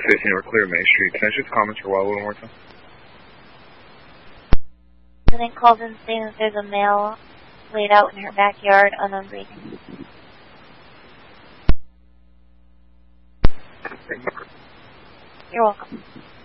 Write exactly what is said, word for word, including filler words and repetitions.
fifteen over Clear May Street. Can I just comment your well one more time? And then calls in saying that there's a male laid out in her backyard, unbreathing. You're welcome.